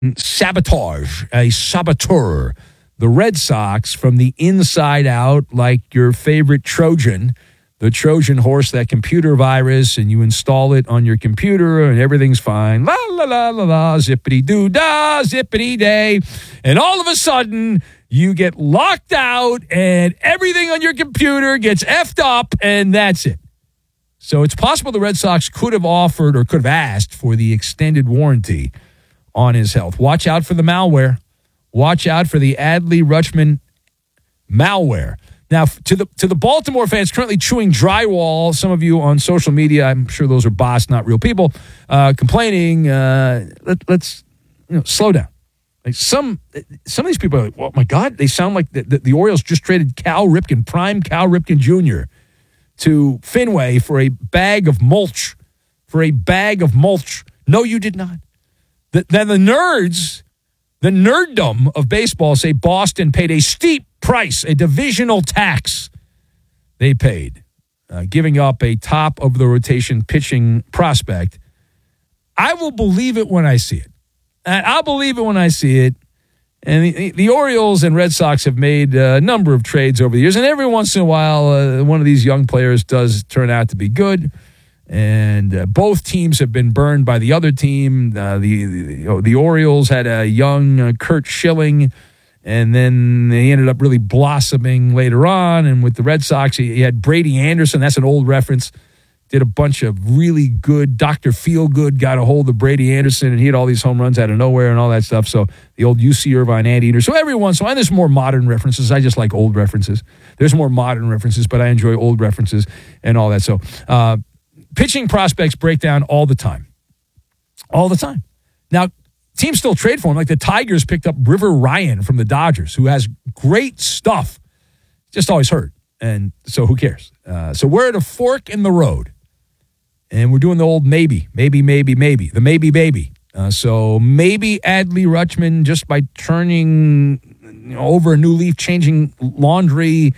sabotage, a saboteur. The Red Sox from the inside out, like your favorite Trojan, the Trojan horse, that computer virus, and you install it on your computer and everything's fine. La, la, la, la, la, zippity-doo-dah, zippity-day. And all of a sudden, you get locked out and everything on your computer gets effed up, and that's it. So it's possible the Red Sox could have offered or could have asked for the extended warranty on his health. Watch out for the malware. Watch out for the Adley Rutschman malware. Now, to the Baltimore fans currently chewing drywall, some of you on social media, I'm sure those are bots, not real people, complaining, let's slow down. Like some of these people are like, oh my God, they sound like the Orioles just traded Cal Ripken, prime Cal Ripken Jr., to Fenway for a bag of mulch. No, you did not. Then the nerds, the nerddom of baseball say Boston paid a steep price, a divisional tax they paid, giving up a top-of-the-rotation pitching prospect. I will believe it when I see it. I'll believe it when I see it. And the Orioles and Red Sox have made a number of trades over the years, and every once in a while, one of these young players does turn out to be good. And both teams have been burned by the other team. The Orioles had a young Curt Schilling, and then they ended up really blossoming later on. And with the Red Sox, he had Brady Anderson. That's an old reference. Did a bunch of really good, Dr. Feelgood got a hold of Brady Anderson, and he had all these home runs out of nowhere and all that stuff. So the old UC Irvine anteater. So every once in a while, there's more modern references. I just like old references. There's more modern references, but I enjoy old references and all that. So pitching prospects break down all the time. All the time. Now, teams still trade for him. Like the Tigers picked up River Ryan from the Dodgers, who has great stuff. Just always hurt. And so who cares? So we're at a fork in the road. And we're doing the old maybe, the maybe baby. So maybe Adley Rutschman, just by turning over a new leaf, changing laundry,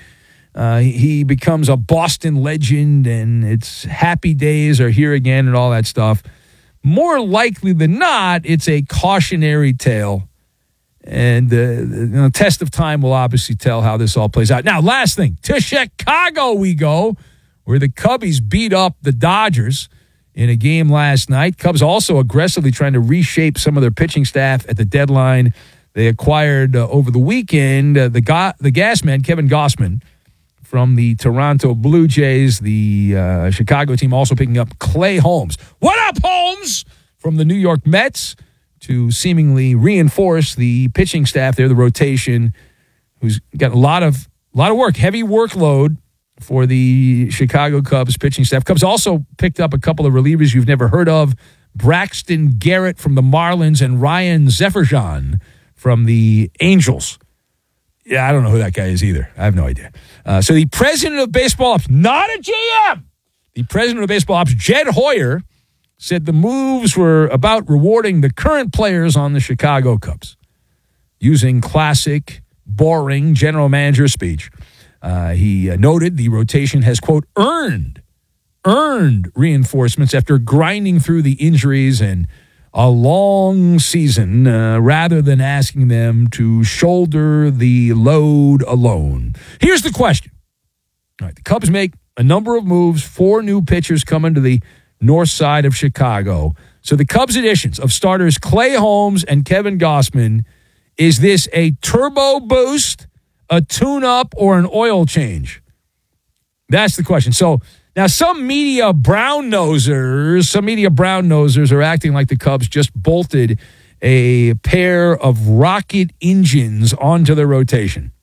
he becomes a Boston legend, and it's happy days are here again and all that stuff. More likely than not, it's a cautionary tale. And the test of time will obviously tell how this all plays out. Now, last thing, to Chicago we go, where the Cubbies beat up the Dodgers in a game last night. Cubs also aggressively trying to reshape some of their pitching staff at the deadline. They acquired over the weekend the gas man, Kevin Gausman, from the Toronto Blue Jays. The Chicago team also picking up Clay Holmes. What up, Holmes? From the New York Mets to seemingly reinforce the pitching staff there, the rotation, who's got a lot of work, heavy workload for the Chicago Cubs pitching staff. Cubs also picked up a couple of relievers you've never heard of, Braxton Garrett from the Marlins and Ryan Zefferjan from the Angels. Yeah, I don't know who that guy is either. I have no idea. So the president of baseball ops, not a GM, the president of baseball ops, Jed Hoyer, said the moves were about rewarding the current players on the Chicago Cubs, using classic, boring general manager speech. He noted the rotation has, quote, earned reinforcements after grinding through the injuries and a long season rather than asking them to shoulder the load alone. Here's the question. All right, the Cubs make a number of moves, 4 new pitchers coming to the north side of Chicago. So the Cubs additions of starters Clay Holmes and Kevin Gausman, is this a turbo boost, a tune-up, or an oil change? That's the question. So now some media brown nosers are acting like the Cubs just bolted a pair of rocket engines onto the rotation.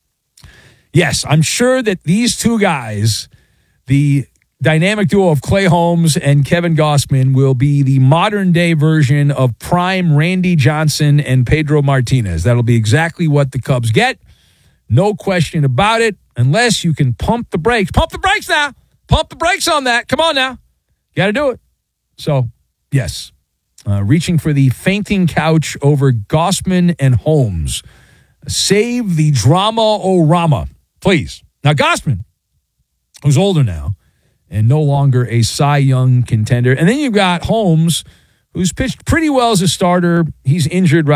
Yes, I'm sure that these two guys, the dynamic duo of Clay Holmes and Kevin Gausman, will be the modern-day version of prime Randy Johnson and Pedro Martinez. That'll be exactly what the Cubs get. No question about it, unless you can pump the brakes. Pump the brakes now. Pump the brakes on that. Come on now. Got to do it. So, yes, reaching for the fainting couch over Gausman and Holmes. Save the drama-o-rama, please. Now, Gausman, who's older now, and no longer a Cy Young contender. And then you've got Holmes, who's pitched pretty well as a starter. He's injured right